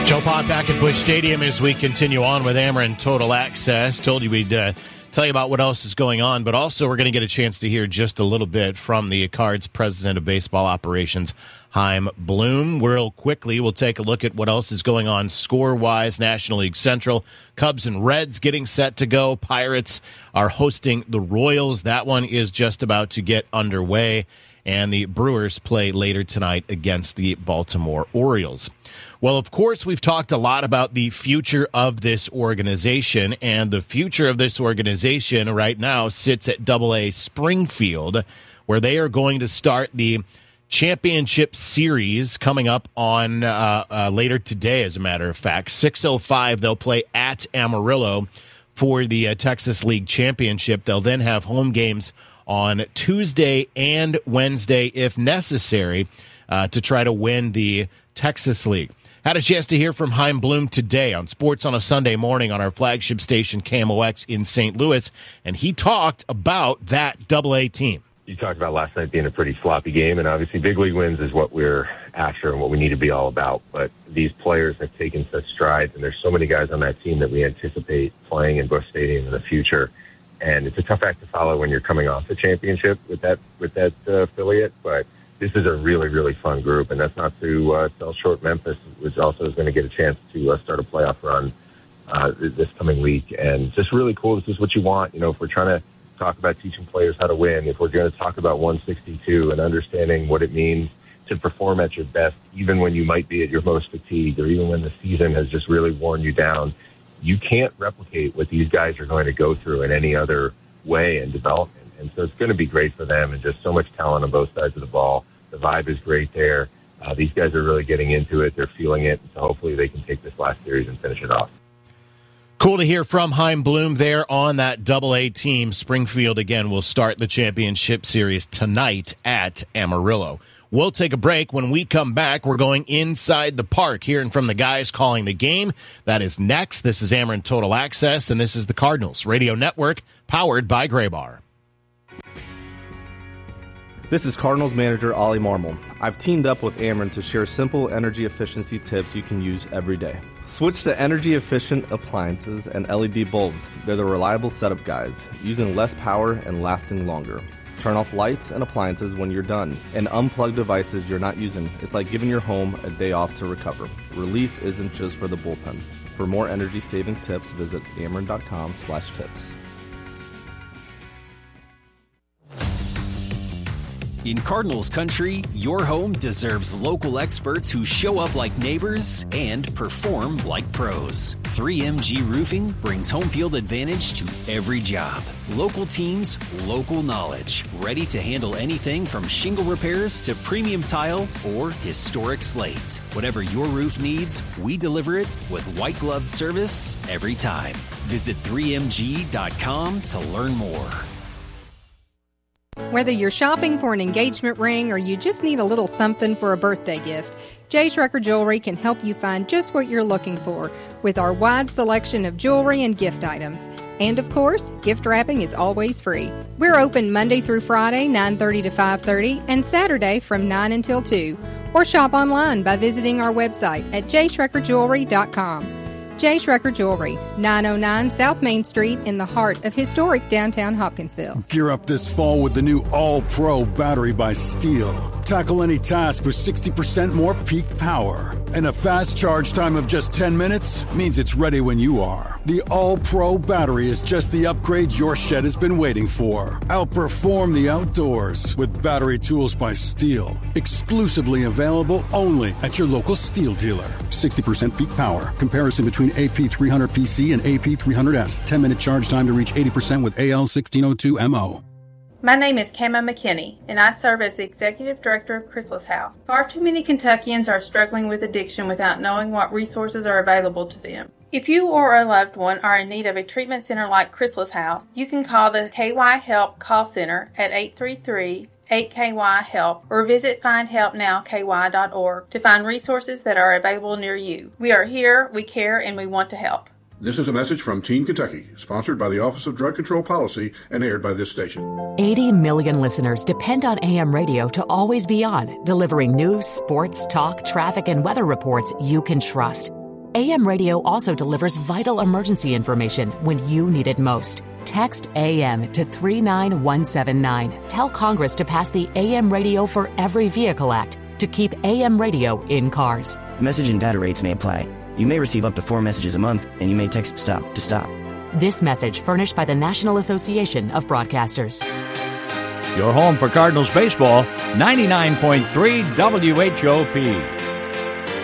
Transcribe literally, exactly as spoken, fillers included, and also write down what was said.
Joe Pott back at Busch Stadium as we continue on with Ameren Total Access. Told you we'd uh, tell you about what else is going on, but also we're going to get a chance to hear just a little bit from the Cards President of Baseball Operations, Chaim Bloom. Real quickly, we'll take a look at what else is going on score-wise. National League Central, Cubs and Reds getting set to go. Pirates are hosting the Royals. That one is just about to get underway. And the Brewers play later tonight against the Baltimore Orioles. Well, of course, we've talked a lot about the future of this organization, and the future of this organization right now sits at Double A Springfield, where they are going to start the championship series coming up on uh, uh, later today, as a matter of fact. six oh five, they'll play at Amarillo for the uh, Texas League Championship. They'll then have home games on Tuesday and Wednesday, if necessary, uh, to try to win the Texas League. Had a chance to hear from Chaim Bloom today on Sports on a Sunday Morning on our flagship station, K M O X in Saint Louis, and he talked about that Double A team. You talked about last night being a pretty sloppy game, and obviously big league wins is what we're after and what we need to be all about. But these players have taken such strides, and there's so many guys on that team that we anticipate playing in Busch Stadium in the future. And it's a tough act to follow when you're coming off the championship with that with that uh, affiliate. But this is a really, really fun group, and that's not to uh, sell short Memphis, which also is going to get a chance to uh, start a playoff run uh, this coming week. And just really cool. This is what you want. You know, if we're trying to talk about teaching players how to win, if we're going to talk about one sixty-two and understanding what it means to perform at your best, even when you might be at your most fatigued or even when the season has just really worn you down, you can't replicate what these guys are going to go through in any other way in development. And so it's going to be great for them, and just so much talent on both sides of the ball. The vibe is great there. Uh, these guys are really getting into it. They're feeling it. So hopefully they can take this last series and finish it off. Cool to hear from Chaim Bloom there on that Double A team. Springfield, again, will start the championship series tonight at Amarillo. We'll take a break. When we come back, we're going inside the park, hearing from the guys calling the game. That is next. This is Ameren Total Access, and this is the Cardinals Radio Network, powered by Graybar. This is Cardinals manager Ollie Marmol. I've teamed up with Ameren to share simple energy efficiency tips you can use every day. Switch to energy-efficient appliances and L E D bulbs. They're the reliable setup guys, using less power and lasting longer. Turn off lights and appliances when you're done, and unplug devices you're not using. It's like giving your home a day off to recover. Relief isn't just for the bullpen. For more energy-saving tips, visit ameren.com slash tips. In Cardinals country, your home deserves local experts who show up like neighbors and perform like pros. three M G Roofing brings home field advantage to every job. Local teams, local knowledge. Ready to handle anything from shingle repairs to premium tile or historic slate. Whatever your roof needs, we deliver it with white glove service every time. Visit three M G dot com to learn more. Whether you're shopping for an engagement ring or you just need a little something for a birthday gift, J. Schrecker Jewelry can help you find just what you're looking for with our wide selection of jewelry and gift items. And of course, gift wrapping is always free. We're open Monday through Friday, nine thirty to five thirty, and Saturday from nine until two. Or shop online by visiting our website at j schrecker jewelry dot com. J. Schrecker Jewelry, nine oh nine South Main Street in the heart of historic downtown Hopkinsville. Gear up this fall with the new All-Pro battery by Steel. Tackle any task with sixty percent more peak power. And a fast charge time of just ten minutes means it's ready when you are. The All-Pro battery is just the upgrade your shed has been waiting for. Outperform the outdoors with battery tools by Steel. Exclusively available only at your local Steel dealer. sixty percent peak power. Comparison between A P three hundred P C and A P three hundred S. ten minute charge time to reach eighty percent with A L sixteen oh two M O. My name is Kama McKinney, and I serve as the Executive Director of Chrysalis House. Far too many Kentuckians are struggling with addiction without knowing what resources are available to them. If you or a loved one are in need of a treatment center like Chrysalis House, you can call the K Y Help call center at eight three three, eight K Y HELP or visit find help now K Y dot org to find resources that are available near you. We are here, we care, and we want to help. This is a message from Teen Kentucky, sponsored by the Office of Drug Control Policy and aired by this station. eighty million listeners depend on A M radio to always be on, delivering news, sports, talk, traffic, and weather reports you can trust. A M Radio also delivers vital emergency information when you need it most. Text A M to three nine one seven nine. Tell Congress to pass the A M Radio for Every Vehicle Act to keep A M radio in cars. Message and data rates may apply. You may receive up to four messages a month, and you may text STOP to stop. This message furnished by the National Association of Broadcasters. Your home for Cardinals baseball, ninety-nine point three W H O P.